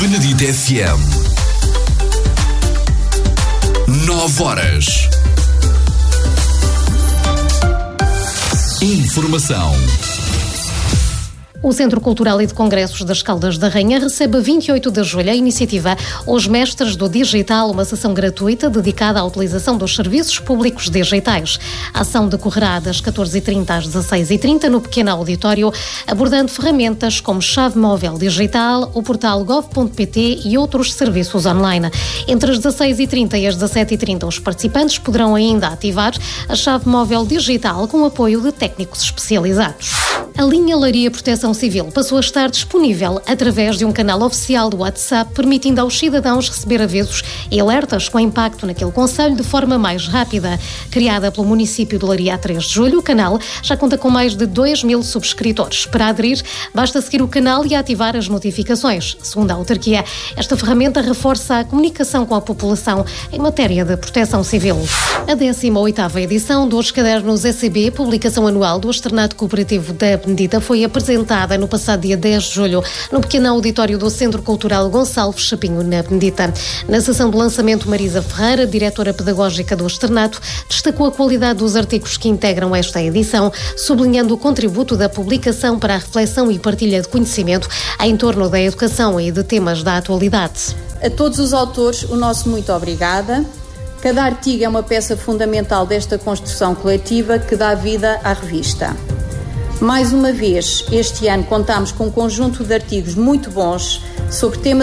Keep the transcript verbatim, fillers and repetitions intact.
Benedito F M. Nove horas. Informação. O Centro Cultural e de Congressos das Caldas da Rainha recebe a vinte e oito de julho a iniciativa Os Mestres do Digital, uma sessão gratuita dedicada à utilização dos serviços públicos digitais. A ação decorrerá das catorze e trinta às dezasseis e trinta no pequeno auditório, abordando ferramentas como chave móvel digital, o portal gov ponto pt e outros serviços online. Entre as dezasseis e trinta e as dezassete e trinta, os participantes poderão ainda ativar a chave móvel digital com apoio de técnicos especializados. A linha Leiria Proteção Civil passou a estar disponível através de um canal oficial do WhatsApp, permitindo aos cidadãos receber avisos e alertas com impacto naquele concelho de forma mais rápida. Criada pelo município de Leiria a três de julho, o canal já conta com mais de dois mil subscritores. Para aderir, basta seguir o canal e ativar as notificações. Segundo a autarquia, esta ferramenta reforça a comunicação com a população em matéria de proteção civil. A décima oitava edição dos Cadernos S C B, publicação anual do Externato Cooperativo da Benedita, foi apresentada no passado dia dez de julho no pequeno auditório do Centro Cultural Gonçalves Chapinho, na Benedita. Na sessão de lançamento, Marisa Ferreira, diretora pedagógica do Externato, destacou a qualidade dos artigos que integram esta edição, sublinhando o contributo da publicação para a reflexão e partilha de conhecimento em torno da educação e de temas da atualidade. A todos os autores, o nosso muito obrigada. Cada artigo é uma peça fundamental desta construção coletiva que dá vida à revista. Mais uma vez, este ano contamos com um conjunto de artigos muito bons sobre temas